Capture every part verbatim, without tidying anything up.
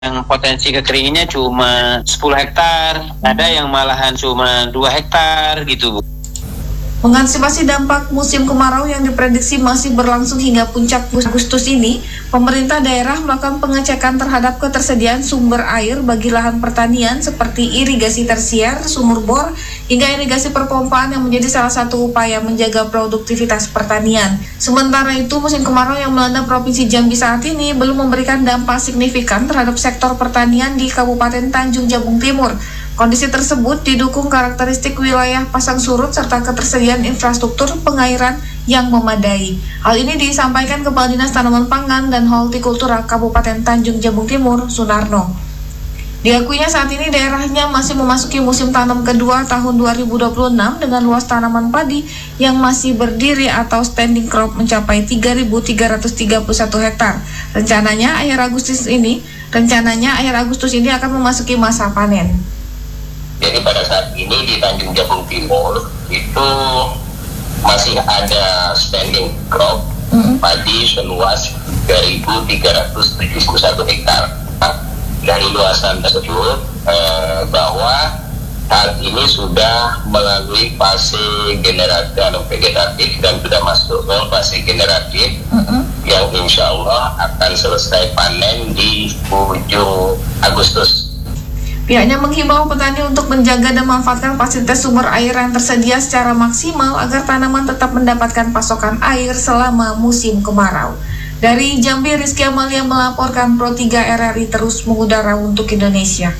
yang potensi kekeringannya cuma sepuluh hektar, ada yang malahan cuma dua hektar gitu, Bu. Mengantisipasi dampak musim kemarau yang diprediksi masih berlangsung hingga puncak Agustus ini, pemerintah daerah melakukan pengecekan terhadap ketersediaan sumber air bagi lahan pertanian seperti irigasi tersier, sumur bor, hingga irigasi perpompaan yang menjadi salah satu upaya menjaga produktivitas pertanian. Sementara itu, musim kemarau yang melanda Provinsi Jambi saat ini belum memberikan dampak signifikan terhadap sektor pertanian di Kabupaten Tanjung Jabung Timur. Kondisi tersebut didukung karakteristik wilayah pasang surut serta ketersediaan infrastruktur pengairan yang memadai. Hal ini disampaikan Kepala Dinas Tanaman Pangan dan Hortikultura Kabupaten Tanjung Jabung Timur, Sunarno. Diakuinya saat ini daerahnya masih memasuki musim tanam kedua tahun dua ribu dua puluh enam dengan luas tanaman padi yang masih berdiri atau standing crop mencapai tiga ribu tiga ratus tiga puluh satu hektar. Rencananya akhir Agustus ini, rencananya akhir Agustus ini akan memasuki masa panen. Jadi pada saat ini di Tanjung Jabung Timur itu masih ada standing crop mm-hmm. padi seluas tiga ribu tiga ratus tujuh puluh satu hektar. Dari luasan tersebut eh, bahwa saat ini sudah melalui fase generatif atau vegetatif dan sudah masuk ke fase generatif mm-hmm. yang insya Allah akan selesai panen di ujung Agustus. Pihaknya menghimbau petani untuk menjaga dan memanfaatkan fasilitas sumber air yang tersedia secara maksimal agar tanaman tetap mendapatkan pasokan air selama musim kemarau. Dari Jambi, Rizky Amalia melaporkan Pro tiga R R I terus mengudara untuk Indonesia.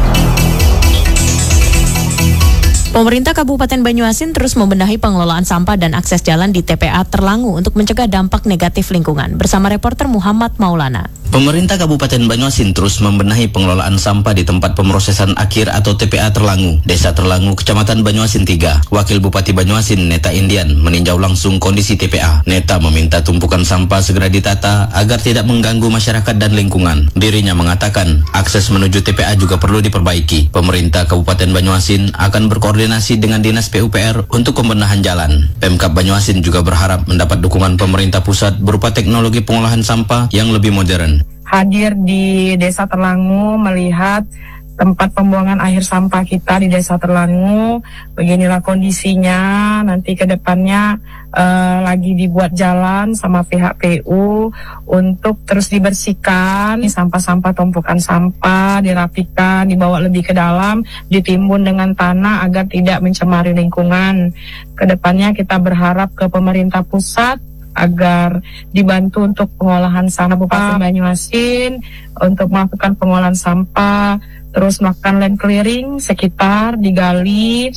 Pemerintah Kabupaten Banyuasin terus membenahi pengelolaan sampah dan akses jalan di T P A Terlangu untuk mencegah dampak negatif lingkungan. Bersama reporter Muhammad Maulana. Pemerintah Kabupaten Banyuasin terus membenahi pengelolaan sampah di tempat pemrosesan akhir atau T P A Terlangu, Desa Terlangu, Kecamatan Banyuasin tiga. Wakil Bupati Banyuasin, Neta Indian, meninjau langsung kondisi T P A. Neta meminta tumpukan sampah segera ditata agar tidak mengganggu masyarakat dan lingkungan. Dirinya mengatakan, akses menuju T P A juga perlu diperbaiki. Pemerintah Kabupaten Banyuasin akan berkoordinasi dengan Dinas P U P R untuk pembenahan jalan. Pemkab Banyuasin juga berharap mendapat dukungan pemerintah pusat berupa teknologi pengolahan sampah yang lebih modern. Hadir di Desa Terlangu melihat tempat pembuangan akhir sampah kita di Desa Terlangu. Beginilah kondisinya. Nanti ke depannya uh, lagi dibuat jalan sama pihak P U untuk terus dibersihkan. Sampah-sampah, tumpukan sampah dirapikan, dibawa lebih ke dalam, ditimbun dengan tanah agar tidak mencemari lingkungan. Ke depannya kita berharap ke pemerintah pusat agar dibantu untuk pengolahan sampah Kabupaten Banyuasin untuk melakukan pengolahan sampah, terus melakukan land clearing sekitar, digali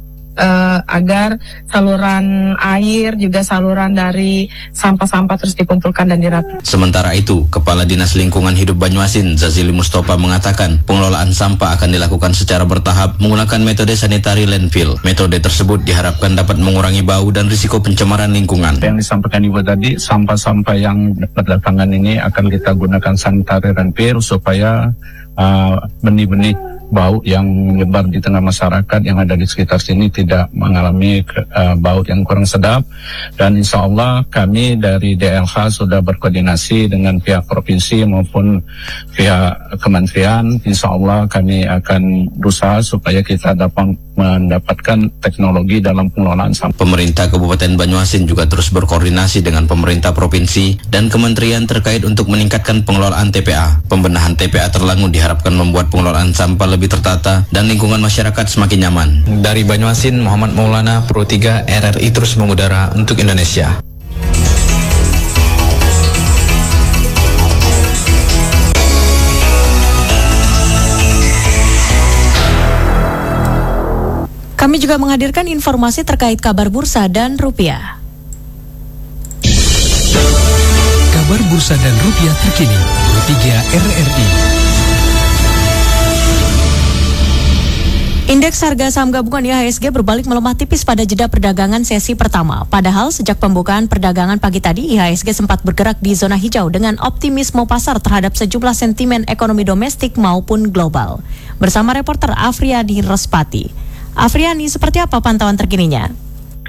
uh, agar saluran air juga saluran dari sampah-sampah terus dikumpulkan dan dirapikan. Sementara itu, Kepala Dinas Lingkungan Hidup Banyuasin, Zazili Mustafa, mengatakan pengelolaan sampah akan dilakukan secara bertahap menggunakan metode sanitary landfill. Metode tersebut diharapkan dapat mengurangi bau dan risiko pencemaran lingkungan. Yang disampaikan Ibu tadi, sampah-sampah yang berdatangan ini akan kita gunakan sanitary landfill supaya uh, benih-benih bau yang menyebar di tengah masyarakat yang ada di sekitar sini tidak mengalami uh, bau yang kurang sedap. Dan insya Allah kami dari D L H sudah berkoordinasi dengan pihak provinsi maupun pihak kementerian. Insya Allah kami akan berusaha supaya kita dapat mendapatkan teknologi dalam pengelolaan sampah. Pemerintah Kabupaten Banyuasin juga terus berkoordinasi dengan pemerintah provinsi dan kementerian terkait untuk meningkatkan pengelolaan T P A. Pembenahan T P A Terlangu diharapkan membuat pengelolaan sampah lebih tertata dan lingkungan masyarakat semakin nyaman. Dari Banyuasin, Muhammad Maulana, Pro tiga R R I terus mengudara untuk Indonesia. Kami juga menghadirkan informasi terkait kabar bursa dan rupiah. Kabar bursa dan rupiah terkini, Pro tiga R R I. Indeks harga saham gabungan I H S G berbalik melemah tipis pada jeda perdagangan sesi pertama. Padahal sejak pembukaan perdagangan pagi tadi, I H S G sempat bergerak di zona hijau dengan optimisme pasar terhadap sejumlah sentimen ekonomi domestik maupun global. Bersama reporter Afriyadi Respati. Afriani, seperti apa pantauan terkininya?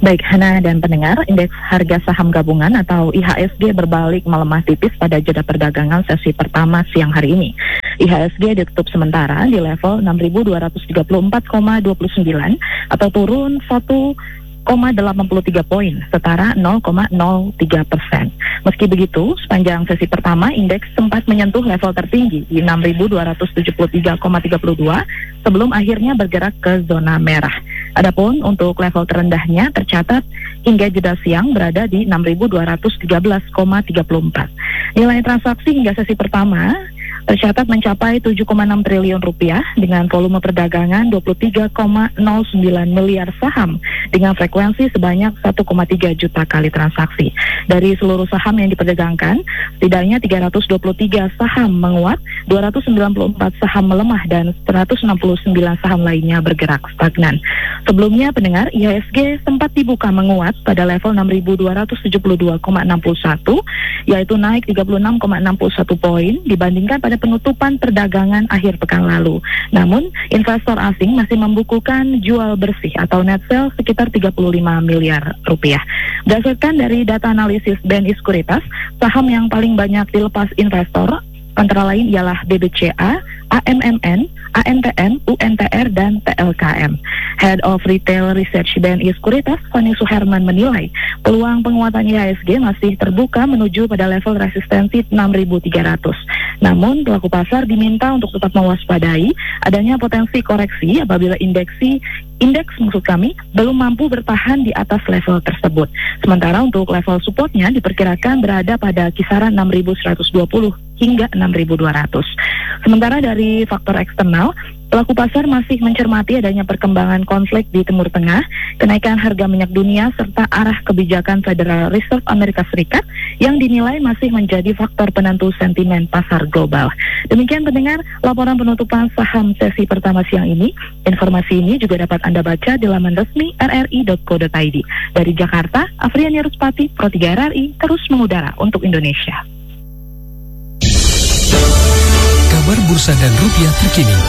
Baik Hana dan pendengar, indeks harga saham gabungan atau I H S G berbalik melemah tipis pada jeda perdagangan sesi pertama siang hari ini. I H S G ditutup sementara di level enam ribu dua ratus tiga puluh empat koma dua puluh sembilan atau turun satu koma delapan puluh tiga poin, setara nol koma nol tiga persen. Meski begitu, sepanjang sesi pertama indeks sempat menyentuh level tertinggi di enam ribu dua ratus tujuh puluh tiga koma tiga puluh dua sebelum akhirnya bergerak ke zona merah. Adapun untuk level terendahnya tercatat hingga jeda siang berada di enam ribu dua ratus tiga belas koma tiga puluh empat. Nilai transaksi hingga sesi pertama tercatat mencapai tujuh koma enam triliun rupiah dengan volume perdagangan dua puluh tiga koma nol sembilan miliar saham dengan frekuensi sebanyak satu koma tiga juta kali transaksi. Dari seluruh saham yang diperdagangkan, setidaknya tiga ratus dua puluh tiga saham menguat, dua ratus sembilan puluh empat saham melemah dan seratus enam puluh sembilan saham lainnya bergerak stagnan. Sebelumnya pendengar, I H S G sempat dibuka menguat pada level enam ribu dua ratus tujuh puluh dua koma enam puluh satu, yaitu naik tiga puluh enam koma enam puluh satu poin dibandingkan pada penutupan perdagangan akhir pekan lalu. Namun, investor asing masih membukukan jual bersih atau net sell sekitar tiga puluh lima miliar rupiah. Berdasarkan dari data analisis B N I Sekuritas, saham yang paling banyak dilepas investor antara lain ialah B B C A, A M M N, A N T N, U N T R, dan T L K M. Head of Retail Research B N I Sekuritas, Fani Suherman menilai peluang penguatan I H S G masih terbuka menuju pada level resistensi enam ribu tiga ratus. Namun, pelaku pasar diminta untuk tetap mewaspadai adanya potensi koreksi apabila indeksi Indeks maksud kami belum mampu bertahan di atas level tersebut. Sementara untuk level supportnya diperkirakan berada pada kisaran enam ribu seratus dua puluh hingga enam ribu dua ratus. Sementara dari faktor eksternal, pelaku pasar masih mencermati adanya perkembangan konflik di Timur Tengah, kenaikan harga minyak dunia, serta arah kebijakan Federal Reserve Amerika Serikat yang dinilai masih menjadi faktor penentu sentimen pasar global. Demikian pendengar, laporan penutupan saham sesi pertama siang ini. Informasi ini juga dapat Anda baca di laman resmi r r i dot co dot i d. Dari Jakarta, Afriani Ruspati, Pro tiga R R I, terus mengudara untuk Indonesia. Kabar bursa dan rupiah terkini